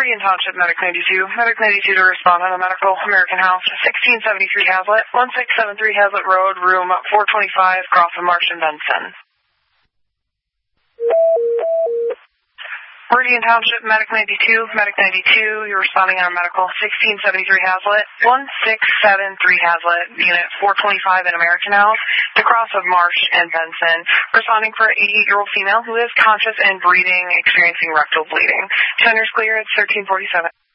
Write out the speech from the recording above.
Meridian Township, Medic 92. Medic 92 to respond on a medical, American House, 1673 Hazlitt, 1673 Hazlitt Road, room 425, Crawford Marsh and Benson. Meridian Township, Medic 92, Medic 92, you're responding on a medical, 1673 Hazlitt, 1673 Hazlitt, unit 425 in American House, to cross of Marsh and Benson, responding for an 88-year-old female who is conscious and breathing, experiencing rectal bleeding. Tender's clear, it's 1347.